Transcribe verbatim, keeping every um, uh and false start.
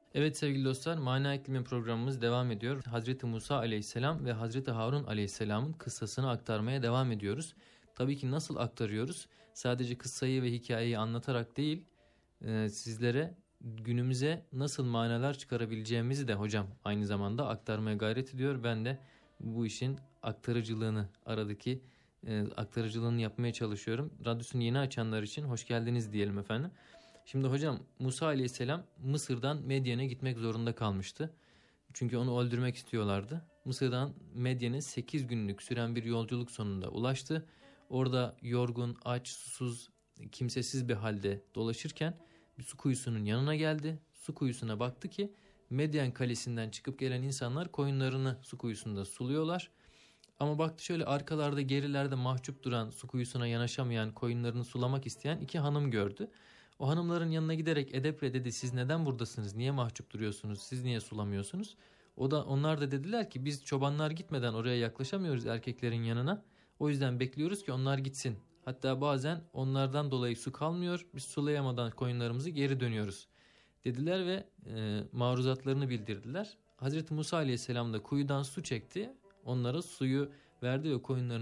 Evet sevgili dostlar, Mana İklimi programımız devam ediyor. Hazreti Musa Aleyhisselam ve Hazreti Harun Aleyhisselam'ın kıssasını aktarmaya devam ediyoruz. Tabii ki nasıl aktarıyoruz? Sadece kıssayı ve hikayeyi anlatarak değil, e, sizlere günümüze nasıl manalar çıkarabileceğimizi de hocam aynı zamanda aktarmaya gayret ediyor. Ben de bu işin aktarıcılığını, aradaki e, aktarıcılığını yapmaya çalışıyorum. Radyosunu yeni açanlar için hoş geldiniz diyelim efendim. Şimdi hocam Musa Aleyhisselam Mısır'dan Medyen'e gitmek zorunda kalmıştı. Çünkü onu öldürmek istiyorlardı. Mısır'dan Medyen'e sekiz günlük süren bir yolculuk sonunda ulaştı. Orada yorgun, aç, susuz, kimsesiz bir halde dolaşırken bir su kuyusunun yanına geldi. Su kuyusuna baktı ki Medyen kalesinden çıkıp gelen insanlar koyunlarını su kuyusunda suluyorlar. Ama baktı şöyle arkalarda, gerilerde mahcup duran, su kuyusuna yanaşamayan, koyunlarını sulamak isteyen iki hanım gördü. O hanımların yanına giderek edeple dedi, siz neden buradasınız, niye mahcup duruyorsunuz, siz niye sulamıyorsunuz? O da onlar da dediler ki biz çobanlar gitmeden oraya yaklaşamıyoruz erkeklerin yanına. O yüzden bekliyoruz ki onlar gitsin. Hatta bazen onlardan dolayı su kalmıyor, biz sulayamadan koyunlarımızı geri dönüyoruz dediler ve e, maruzatlarını bildirdiler. Hazreti Musa Aleyhisselam da kuyudan su çekti, onlara suyu verdi ve koyunlarını